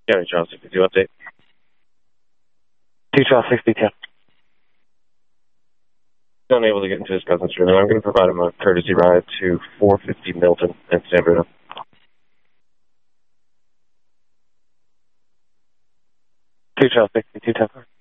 Yeah, Charles 62 update. 2 Charles 62. Unable to get into his cousin's room, and I'm going to provide him a courtesy ride to 450 Milton and San Bruno. 2 Charles 62, 10.